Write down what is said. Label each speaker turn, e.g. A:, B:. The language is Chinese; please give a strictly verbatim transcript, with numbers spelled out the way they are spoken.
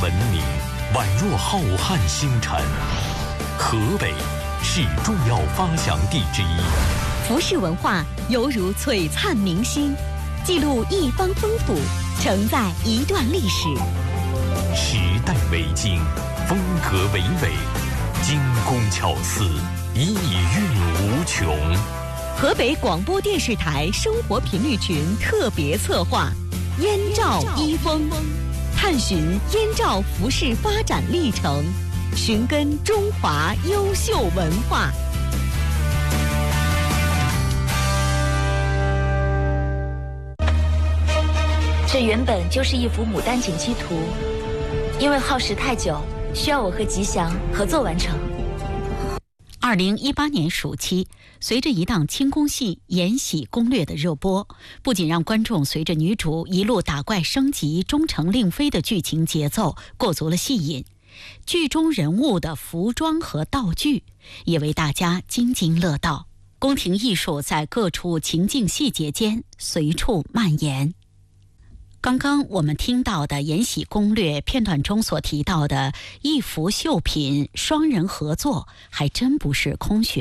A: 文明，宛若浩瀚星辰。河北是重要发祥地之一。
B: 服饰文化犹如璀璨明星，记录一方风土，承载一段历史。
A: 时代为经，风格为纬，精工巧思，意蕴无穷。
B: 河北广播电视台生活频率群特别策划《燕赵衣风》，探寻燕赵服饰发展历程，寻根中华优秀文化。
C: 这原本就是一幅牡丹锦旗图，因为耗时太久，需要我和吉祥合作完成。
B: 二零一八年暑期，随着一档清宫戏《延禧攻略》的热播，不仅让观众随着女主一路打怪升级、终成令妃的剧情节奏过足了戏瘾，剧中人物的服装和道具也为大家津津乐道。宫廷艺术在各处情境细节间随处蔓延。刚刚我们听到的《延禧攻略》片段中所提到的一幅绣品双人合作，还真不是空穴